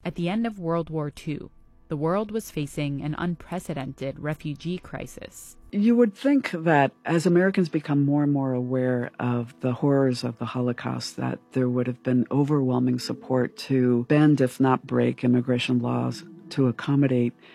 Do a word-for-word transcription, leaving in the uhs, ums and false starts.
At the end of World War Two, the world was facing an unprecedented refugee crisis. You would think that as Americans become more and more aware of the horrors of the Holocaust, that there would have been overwhelming support to bend, if not break, immigration laws to accommodate